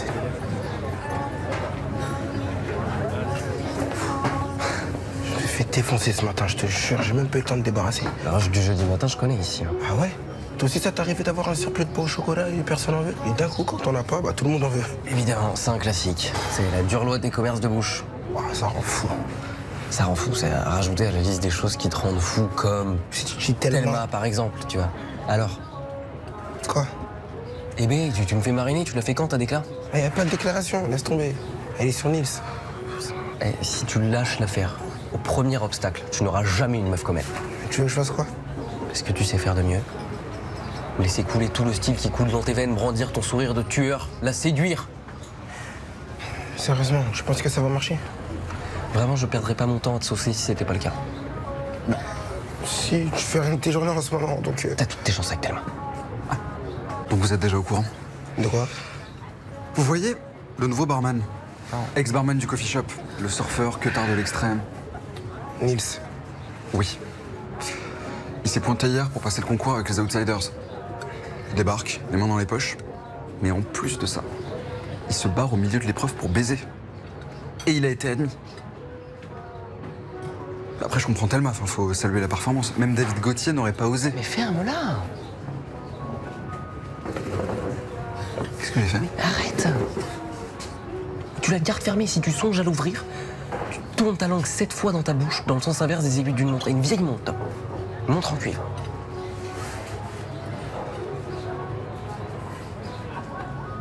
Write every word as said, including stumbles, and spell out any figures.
Je me suis fait défoncer ce matin, je te jure, j'ai même pas eu le temps de débarrasser. La rage du jeudi matin, je connais ici. Hein. Ah ouais? Toi aussi, ça t'arrivait d'avoir un surplus de pain au chocolat et personne en veut? Et d'un coup, quand t'en as pas, bah tout le monde en veut. Évidemment, c'est un classique. C'est la dure loi des commerces de bouche. Ouah, ça rend fou. Ça rend fou, c'est à rajouter à la liste des choses qui te rendent fou, comme Si tu dis tellement... Thelma, par exemple, tu vois. Alors? Quoi? Eh ben, tu, tu me fais mariner, tu l'as fait quand, ta déclat? Il n'y a pas de déclaration, laisse tomber. Elle est sur Nils. Eh, si tu lâches l'affaire, au premier obstacle, tu n'auras jamais une meuf comme elle. Tu veux que je fasse quoi? Est-ce que tu sais faire de mieux? Laisser couler tout le style qui coule dans tes veines, brandir ton sourire de tueur, la séduire. Sérieusement, tu penses que ça va marcher? Vraiment, je perdrais pas mon temps à te saucer si c'était pas le cas. Si, tu fais rien de tes journées en ce moment, donc... Euh... T'as toutes tes chances avec Thelma. Donc vous êtes déjà au courant? De quoi? Vous voyez, le nouveau barman, ex-barman du coffee shop, le surfeur que tard de l'extrême. Nils. Oui. Il s'est pointé hier pour passer le concours avec les Outsiders. Il débarque, les mains dans les poches. Mais en plus de ça, il se barre au milieu de l'épreuve pour baiser. Et il a été admis. Après, je comprends Thelma, enfin, faut saluer la performance. Même David Gauthier n'aurait pas osé. Mais ferme-la! Qu'est-ce que j'ai fait? Arrête! Tu la gardes fermée. Si tu songes à l'ouvrir, tu tournes ta langue sept fois dans ta bouche, dans le sens inverse des aiguilles d'une montre. Et une vieille montre. Une montre en cuivre.